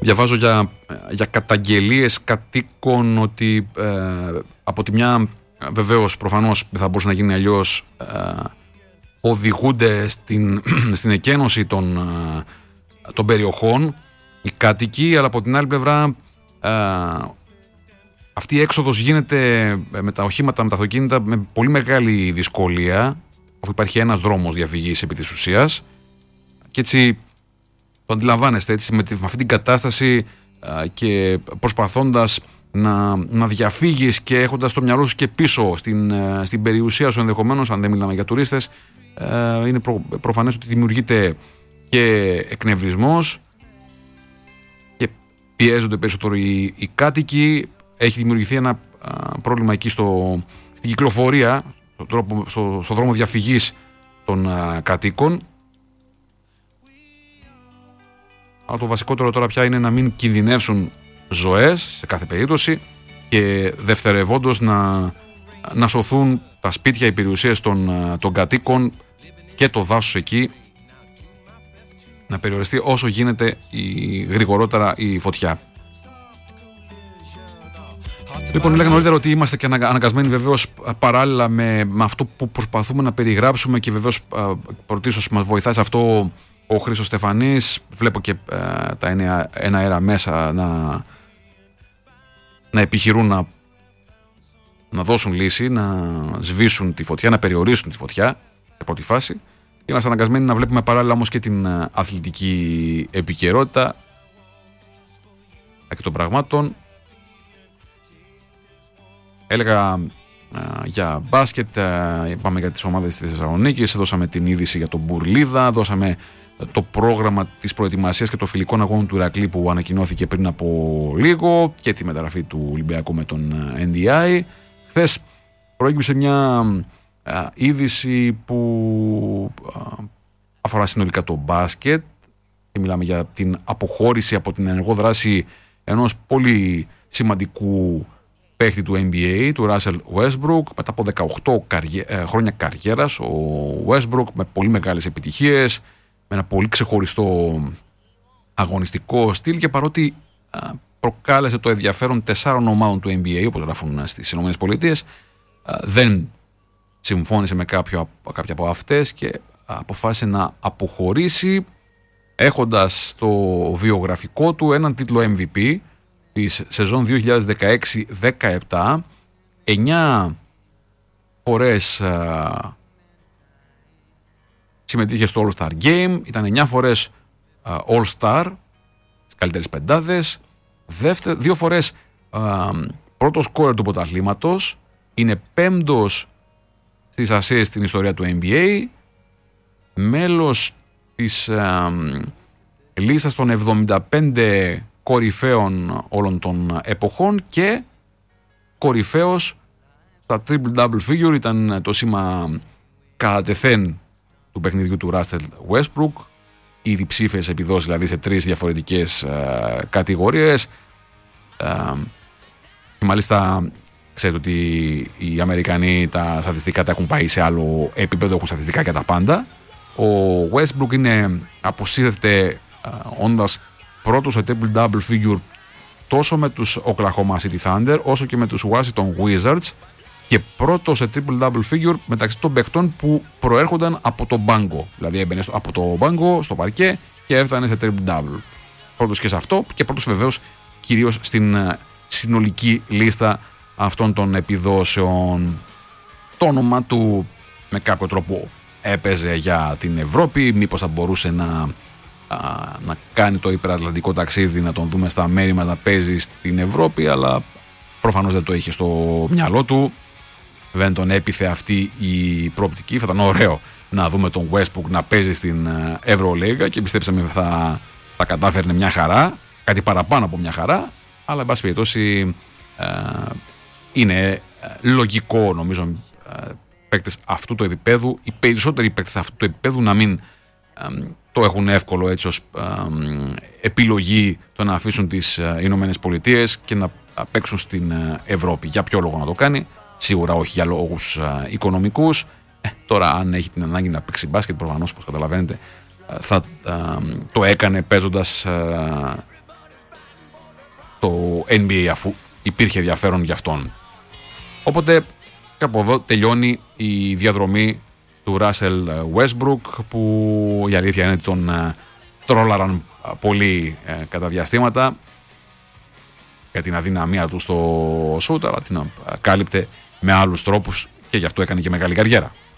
Διαβάζω για καταγγελίες κατοίκων ότι από τη μια βεβαίως προφανώς δεν θα μπορούσε να γίνει αλλιώς, οδηγούνται στην εκένωση των περιοχών οι κάτοικοι, αλλά από την άλλη πλευρά αυτή η έξοδος γίνεται με τα οχήματα, με τα αυτοκίνητα με πολύ μεγάλη δυσκολία, αφού υπάρχει ένας δρόμος διαφυγής επί της ουσίας, και έτσι το αντιλαμβάνεστε, έτσι, με αυτή την κατάσταση και προσπαθώντας να διαφύγεις και έχοντας το μυαλό σου και πίσω στην περιουσία σου ενδεχομένως, αν δεν μιλάμε για τουρίστες, είναι προφανές ότι δημιουργείται και εκνευρισμός και πιέζονται περισσότερο οι κάτοικοι. Έχει δημιουργηθεί ένα πρόβλημα εκεί στην κυκλοφορία, στο δρόμο διαφυγής των κατοίκων. Αλλά το βασικότερο τώρα πια είναι να μην κινδυνεύσουν ζωές σε κάθε περίπτωση και δευτερευόντως να σωθούν τα σπίτια, οι περιουσίες των κατοίκων και το δάσος εκεί, να περιοριστεί όσο γίνεται γρηγορότερα η φωτιά. Λοιπόν, έλεγα νωρίτερα ότι είμαστε και αναγκασμένοι βεβαίως παράλληλα με αυτό που προσπαθούμε να περιγράψουμε, και βεβαίως πρωτίστως μας βοηθάει σε αυτό ο Χρήστος Στεφανής. Βλέπω και τα ένα αέρα μέσα να επιχειρούν να δώσουν λύση, να σβήσουν τη φωτιά, να περιορίσουν τη φωτιά σε πρώτη φάση. Είμαστε αναγκασμένοι να βλέπουμε παράλληλα όμως και την αθλητική επικαιρότητα και των πραγμάτων. Έλεγα για μπάσκετ, είπαμε για τις ομάδες της Θεσσαλονίκης, δώσαμε την είδηση για τον Μπουρλίδα, δώσαμε το πρόγραμμα της προετοιμασίας και των φιλικών αγώνων του Ηρακλή που ανακοινώθηκε πριν από λίγο, και τη μεταγραφή του Ολυμπιακού με τον NDI. Χθες προέκυψε μια είδηση που αφορά συνολικά το μπάσκετ, και μιλάμε για την αποχώρηση από την ενεργό δράση ενός πολύ σημαντικού παίχτη του NBA, του Russell Westbrook. Μετά από 18 χρόνια καριέρας, ο Westbrook με πολύ μεγάλες επιτυχίες, με ένα πολύ ξεχωριστό αγωνιστικό στυλ, και παρότι προκάλεσε το ενδιαφέρον 4 ομάδων του NBA, όπως γράφουν στις ΗΠΑ, δεν συμφώνησε με κάποια από αυτές και αποφάσισε να αποχωρήσει, έχοντας στο βιογραφικό του έναν τίτλο MVP της σεζόν 2016-17, 9 φορές συμμετείχε στο All-Star Game, ήταν 9 φορές All-Star, στις καλύτερες πεντάδες, 2 φορές πρώτος σκόρερ του πρωταθλήματος, είναι 5ος στις assists στην ιστορία του NBA, μέλος της λίστας των 75 κορυφαίων όλων των εποχών και κορυφαίος στα triple-double figure. Ήταν το σήμα κατά τεθέν του παιχνιδιού του Russell Westbrook, οι διψήφιες επιδόσεις δηλαδή σε 3 διαφορετικές κατηγορίες, και μάλιστα ξέρετε ότι οι Αμερικανοί τα στατιστικά τα έχουν πάει σε άλλο επίπεδο, έχουν στατιστικά για τα πάντα. Ο Westbrook αποσύρεται όντας πρώτος σε triple-double figure τόσο με τους Oklahoma City Thunder όσο και με τους Washington Wizards, και πρώτος σε triple-double figure μεταξύ των παιχτών που προέρχονταν από το μπάγκο. Δηλαδή έμπαινε από το μπάγκο στο παρκέ και έφτανε σε triple-double. Πρώτος και σε αυτό, και πρώτος βεβαίως κυρίως στην συνολική λίστα αυτών των επιδόσεων. Το όνομα του με κάποιο τρόπο έπαιζε για την Ευρώπη, μήπως θα μπορούσε να κάνει το υπερατλαντικό ταξίδι, να τον δούμε στα μέρη να παίζει στην Ευρώπη, αλλά προφανώς δεν το είχε στο μυαλό του, δεν τον έπιθε αυτή η προοπτική. Θα ήταν ωραίο να δούμε τον Westbrook να παίζει στην Ευρωλίγα και πιστέψαμε θα κατάφερνε μια χαρά, κάτι παραπάνω από μια χαρά, αλλά εν πάση περιπτώσει είναι λογικό νομίζω παίκτες αυτού του επίπεδου, οι περισσότεροι παίκτες αυτού του επίπεδου να μην το έχουν εύκολο έτσι ως επιλογή το να αφήσουν τις Ηνωμένες Πολιτείες και να παίξουν στην Ευρώπη. Για ποιο λόγο να το κάνει? Σίγουρα όχι για λόγους οικονομικούς. Τώρα αν έχει την ανάγκη να παίξει μπάσκετ, προφανώς όπως καταλαβαίνετε θα το έκανε παίζοντας στο NBA, αφού υπήρχε ενδιαφέρον για αυτόν. Οπότε κάπου εδώ τελειώνει η διαδρομή του Russell Westbrook, που η αλήθεια είναι ότι τον τρόλαραν πολύ κατά διαστήματα για την αδυναμία του στο σούτ, αλλά την κάλυπτε με άλλους τρόπους και γι' αυτό έκανε και μεγάλη καριέρα.